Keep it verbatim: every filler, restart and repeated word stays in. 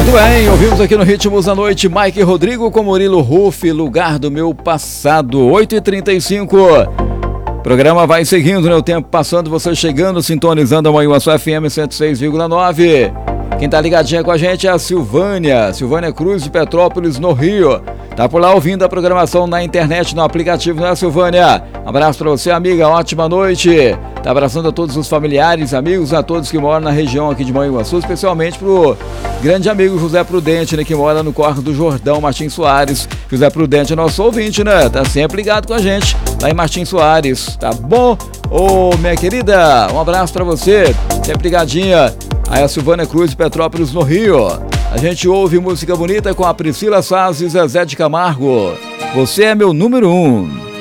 Muito bem, ouvimos aqui no Ritmos da Noite Mike Rodrigo com Murilo Ruff, Lugar do Meu Passado, oito e trinta e cinco. O programa vai seguindo, né? O tempo passando, você chegando, sintonizando a Manhuaçu F M cento e seis vírgula nove. Quem tá ligadinha com a gente é a Silvânia, Silvânia Cruz de Petrópolis, no Rio. Tá por lá ouvindo a programação na internet, no aplicativo, né, Silvânia? Um abraço pra você, amiga, ótima noite. Tá abraçando a todos os familiares, amigos, a todos que moram na região aqui de Manhuaçu, especialmente pro grande amigo José Prudente, né, que mora no Córrego do Jordão, Martins Soares. José Prudente é nosso ouvinte, né? Tá sempre ligado com a gente, lá em Martins Soares, tá bom? Ô, minha querida, um abraço pra você, sempre ligadinha. Aí a Silvânia Cruz de Petrópolis, no Rio. A gente ouve música bonita com a Priscila Saz e Zezé de Camargo. Você é meu número um.